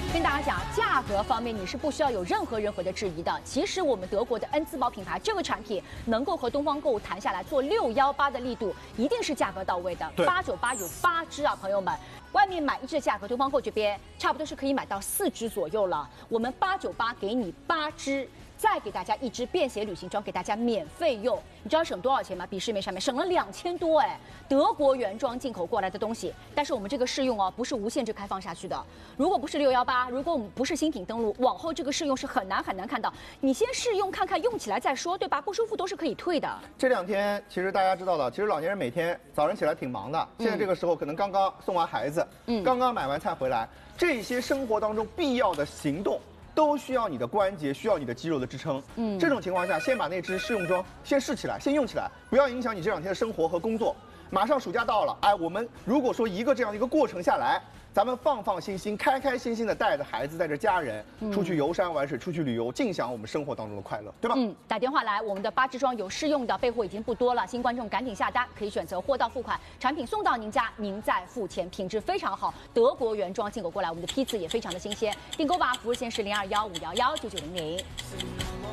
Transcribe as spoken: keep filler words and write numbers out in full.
跟大家讲，价格方面你是不需要有任何任何的质疑的。其实我们德国的恩兹堡品牌这个产品能够和东方购物谈下来做六幺八的力度，一定是价格到位的。八九八有八支啊，朋友们。 外面买一支的价格，东方购这边差不多是可以买到四支左右了。我们八九八给你八支，再给大家一支便携旅行装，给大家免费用。你知道省多少钱吗？比市面上面省了两千多哎！德国原装进口过来的东西，但是我们这个试用哦，不是无限制开放下去的。如果不是六幺八，如果我们不是新品登陆，往后这个试用是很难很难看到。你先试用看看，用起来再说，对吧？不舒服都是可以退的。 这两天其实大家知道了，其实老年人每天早上起来挺忙的，现在这个时候可能刚刚送完孩子。 嗯，刚刚买完菜回来，这些生活当中必要的行动都需要你的关节，需要你的肌肉的支撑。嗯，这种情况下，先把那支试用装先试起来，先用起来，不要影响你这两天的生活和工作。马上暑假到了，哎，我们如果说一个这样一个过程下来，咱们放放心心、开开心心的带着孩子、带着家人出去游山玩水、出去旅游，尽享我们生活当中的快乐，对吧？ 嗯，打电话来，我们的八支装有试用的，备货已经不多了，新观众赶紧下单，可以选择货到付款，产品送到您家，您再付钱，品质非常好，德国原装进口过来，我们的批次也非常的新鲜，订购吧，服务线是零二幺五幺幺九九零零。